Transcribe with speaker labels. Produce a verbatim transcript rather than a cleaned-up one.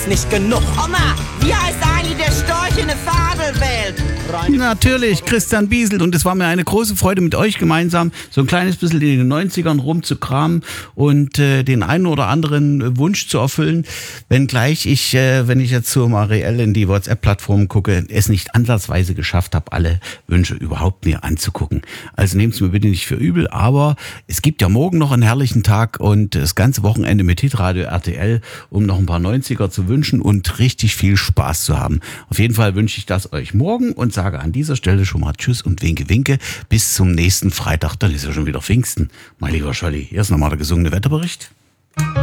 Speaker 1: Nicht genug. Oma, wie heißt eigentlich der Storch in der Fabelwelt?
Speaker 2: Natürlich, Christian Biesel. Und es war mir eine große Freude, mit euch gemeinsam so ein kleines bisschen in den neunzigern rumzukramen und äh, den einen oder anderen Wunsch zu erfüllen. Wenngleich ich, äh, wenn ich jetzt so mal reell in die WhatsApp-Plattform gucke, es nicht ansatzweise geschafft habe, alle Wünsche überhaupt mir anzugucken. Also nehmt es mir bitte nicht für übel, aber es gibt ja morgen noch einen herrlichen Tag und das ganze Wochenende mit Hitradio R T L, um noch ein paar neunziger zu wünschen und richtig viel Spaß zu haben. Auf jeden Fall wünsche ich das euch morgen und sage an dieser Stelle schon mal Tschüss und Winke, Winke. Bis zum nächsten Freitag, dann ist ja schon wieder Pfingsten. Mein lieber Scholli, erst nochmal der gesungene Wetterbericht.